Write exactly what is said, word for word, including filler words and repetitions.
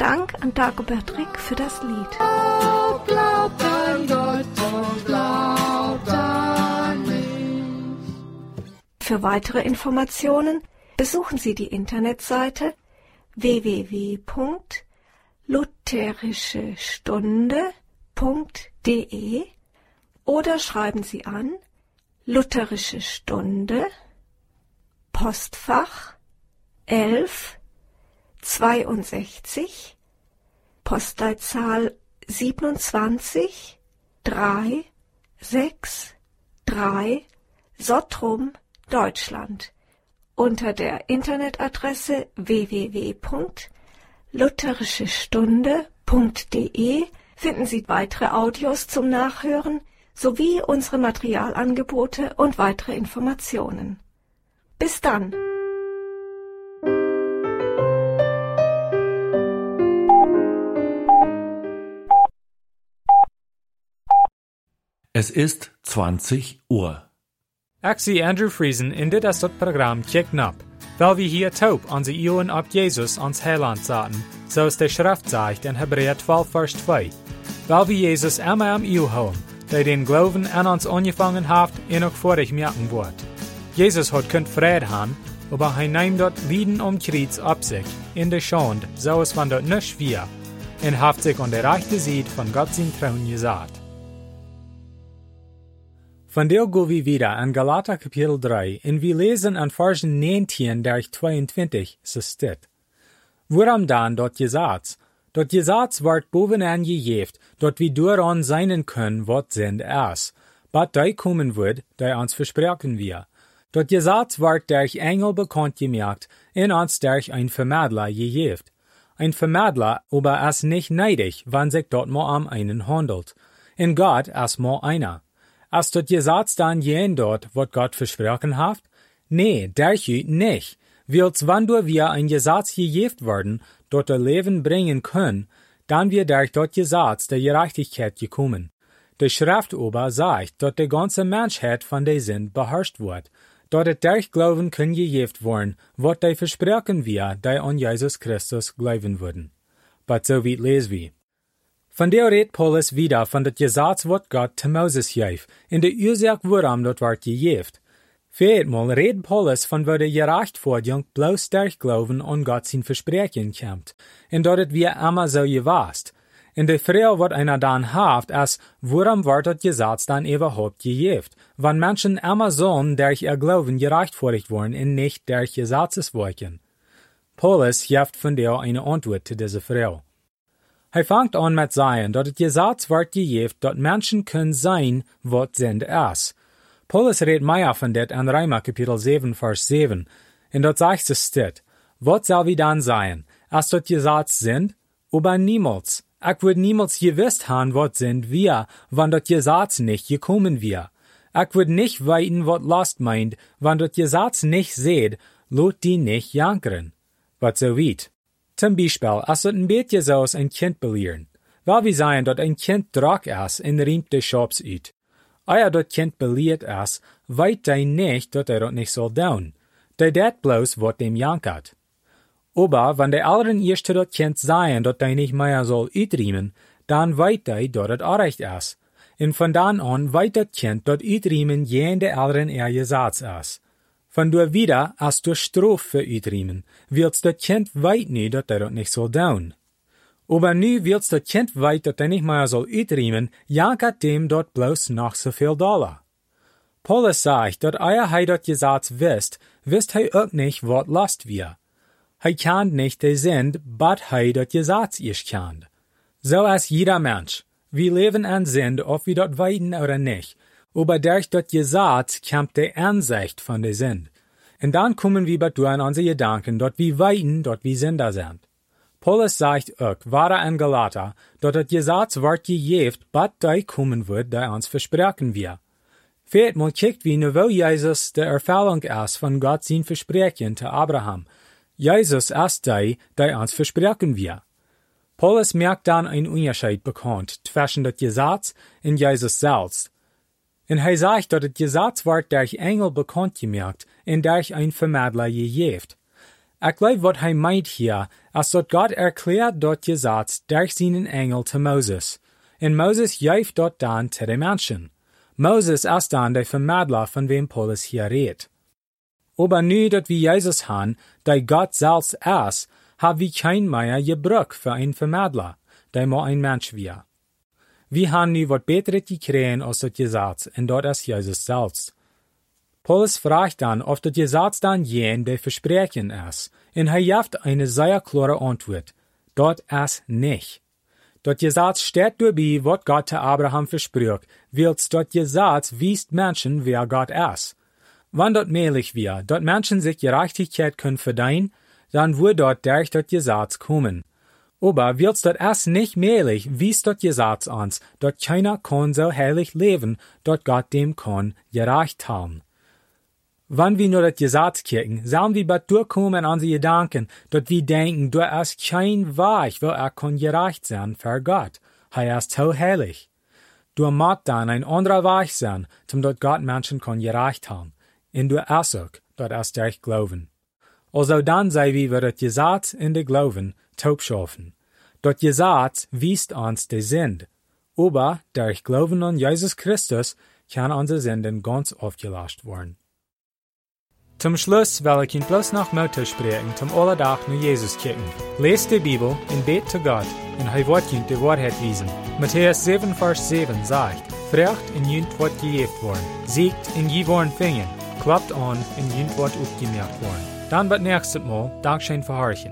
Dank an Dagobert Rick für das Lied. Oh, glaubt an Gott und glaubt an mich. Für weitere Informationen besuchen Sie die Internetseite w w w punkt lutherische stunde punkt d e oder schreiben Sie an Lutherische Stunde, Postfach elf zweiundsechzig, Postleitzahl siebenundzwanzig drei sechs drei, Sottrum, Deutschland. Unter der Internetadresse w w w punkt lutherische stunde punkt d e finden Sie weitere Audios zum Nachhören sowie unsere Materialangebote und weitere Informationen. Bis dann! Es ist zwanzig Uhr. Ik zie Andrew Friesen in dit is het programma Check Nap, weil wir hier taub onze Ohren op Jesus ons Heiland zaten, zoals de Schrift zegt in Hebräer twaalf vers twee. Weil wir Jesus immer am Eeuw houden, der den Glauben an uns angefangen hat, en auch vor dich merken wird. Jesus hat kunt Frieden haben, aber er nimmt dort Lieden um Kreuz ab sich, in der Schande, so es von dort nicht schwer, und hat sich an der rechten Seite von Gott sein Thron gesagt. Von der gehen wir wieder an Galater Kapitel drei, und wir lesen an Versen neunzehn durch zweiundzwanzig, so steht. Woran dann dort gesagt? Dort gesagt wird bovenan gejeft, dort wie daran seinen können, wat sind es. Bat dei kommen wird, dei uns versprechen wir. Dort gesagt wird durch Engel bekannt gemerkt, in uns durch ein Vermittler gejeft. Ein Vermittler, aber es nicht neidig, wann sich dort mal am einen handelt. In Gott es mal einer. As dort gesagt dann jen dort, wat Gott versprochen hat? Nee, derchü nicht. Wils wann du wir ein Gesetz gejeft werden, dort der Leben bringen können, dann wir durch dort Gesetz der Gerechtigkeit gekommen. Die Schrift aber sagt, dort die ganze Menschheit von der Sinn beherrscht wird, dort es durch Glauben können gejeft worden, wat die versprechen wir, die an Jesus Christus glauben würden. But so weit lesen wir. Von der redet Paulus wieder von das Gesetz, wat Gott zu Moses gef, in der Ursache, woran dort wird gejeft. Viermal redet Paulus von wo der Gerechtfertigung bloß durch Glauben an Gott sein Versprechen kommt, und dort es wir immer so gewast. In der Frage, wat einer dann haft, als woran wird das Gesetz dann überhaupt gejeft, wenn Menschen immer sollen durch ihr Glauben gerechtfertigt worden und nicht durch Gesetzeswerken. Paulus gibt von der eine Antwort zu dieser Frage. Er fängt an mit sagen, dass das Gesetz wird gejeft, dass Menschen können sein, wat sind es. Paulus redet mehr von det an Römer Kapitel sieben, Vers sieben, und dort sagt es steht, wat soll wir dann sein, als dort Gesetz sind? Aber niemals. Ich würde niemals gewusst haben, wat sind wir, wann dort Gesetz nicht gekommen wir. Ich würde nicht weiten, wat Last meint, wann dort Gesetz nicht seht, lot die nicht jankern. Wat so weit. Zum Beispiel, als dort ein bisschen so ein Kind belehren. Weil wir sagen, dass ein Kind drak ist, und riemt de Schops ut. Euer dat Kind belehrt es, weit dei nicht, dat er dat nicht soll down. Dei dat bloß, wat dem jankert. Aber, wenn de anderen erste dat Kind sagen, dat dei nicht mehr soll utriemen, dann weit dei, dat het arecht is. Und von dann an weit dat Kind dat utriemen jen de anderen er Gesetz is. Von du wieder, als du Strof für utriemen, willst dat Kind weit nie, dat er dat nicht soll down. Aber nu willst das Kind weit, dat er nicht mehr soll utriemen, jankert dem dort bloß noch so viel Dollar. Paulus sagt, dat euer hei dat Gesetz wisst, wisst hei auch nicht, wat last wir. Hei kannt nicht de Sinn, but hei dat Gesetz isch kannt. So als jeder Mensch. Wir leben an Sinn, ob wir dort weiden oder nicht. Aber durch dat Gesetz kommt de Ansicht von de Sinn. Und dann kommen wir bei an unsere Gedanken, dort wir weiden, dort wir Sünder sind. Paulus sagt auch, wahre an Galater, dass das Gesetz wird gejeft, but dei kommen wird, der uns versprechen wir. Viertmal kijkt wie nu wo Jesus de Erfüllung ist von Gott sein Versprechen zu Abraham. Jesus ist der, der uns versprechen wir. Paulus merkt dann ein Unterschied bekannt zwischen das Gesetz und Jesus selbst. Und er sagt, dass das Gesetz wird durch Engel bekannt gemerkt und durch ein Vermittler gejeft. Ich glaube, was hij meint hier, als dat Gott erklärt dort Gesetz durch seinen Engel zu Moses. Und Moses jäuft dort dann zu den Menschen. Moses ist dann der Vermittler, von wem Paulus hier redet. Aber nu, dat wir Jesus han, der Gott selbst ist, haben wir kein mehr gebraucht für einen Vermittler, der mal ein Mensch wir. Wir haben nu wat Besseres gekriegt als das Gesetz, und dort ist Jesus selbst. Paulus fragt dann, ob das Gesetz dann jen der Versprechen ist, und er gibt eine sehr klare Antwort. Dort ist nicht. Das Gesetz steht dabei, was Gott zu Abraham versprach, weil das Gesetz wiest Menschen, wer Gott ist. Wenn dort möglich wäre, dass Menschen sich Gerechtigkeit können verdienen, dann würde dort durch das Gesetz kommen. Aber weil dort ist nicht möglich, wies das Gesetz uns, dass keiner kann so heilig leben, dass Gott dem kann gerecht haben. Wenn wir nur das Gesetz kicken, sollen wir bald durchkommen an die Gedanken, dass wir denken, du ist kein Weg, wo er kann gerecht sein für Gott. Er ist so heilig. Du musst dann ein anderer Weg sein, zum dort Gott Menschen kann gerecht haben. Und du ist auch, das ist durch Glauben. Also dann sei wir, wir das Gesetz in der Glauben taub schaffen. Das Gesetz wiest uns die Sünde. Aber durch Glauben an Jesus Christus kann unsere Sünden ganz aufgelöscht werden. Zum Schluss will ich Ihnen bloß noch Motto sprechen, zum Alltag nur Jesus kicken. Lest die Bibel und bet zu Gott, und er wird Ihnen die Wahrheit wiesen. Matthäus sieben, Vers sieben sagt, Fragt und jünt wird gejäbt worden, siegt und je worden fingen, klappt an und jünt wird aufgemerkt worden. Dann bis nächstes Mal, Dankeschön für Horchen.